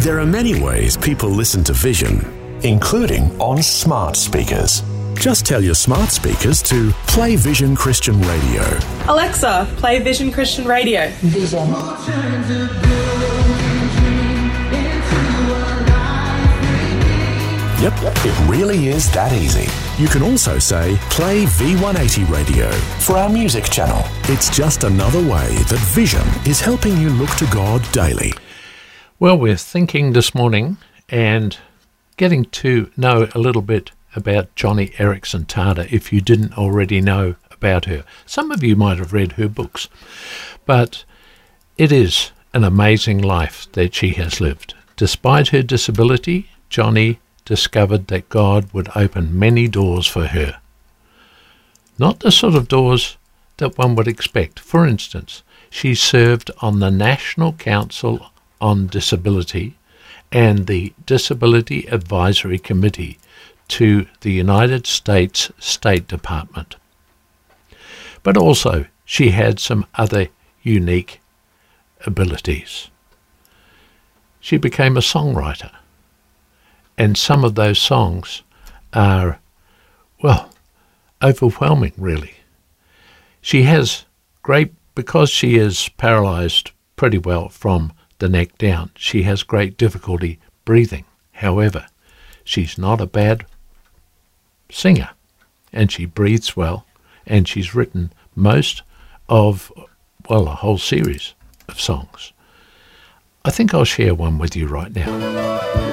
There are many ways people listen to Vision, including on smart speakers. Just tell your smart speakers to play Vision Christian Radio. Alexa, play Vision Christian Radio. Vision. Yep, it really is that easy. You can also say, play V180 Radio for our music channel. It's just another way that Vision is helping you look to God daily. Well, we're thinking this morning and getting to know a little bit about Joni Eareckson Tada, if you didn't already know about her. Some of you might have read her books, but it is an amazing life that she has lived. Despite her disability, Joni discovered that God would open many doors for her. Not the sort of doors that one would expect. For instance, she served on the National Council on Disability and the Disability Advisory Committee to the United States State Department. But also, she had some other unique abilities. She became a songwriter, and some of those songs are, well, overwhelming, really. She has because she is paralysed pretty well from the neck down, she has great difficulty breathing. However, she's not a bad singer, and she breathes well, and she's written most of, well, a whole series of songs. I think I'll share one with you right now.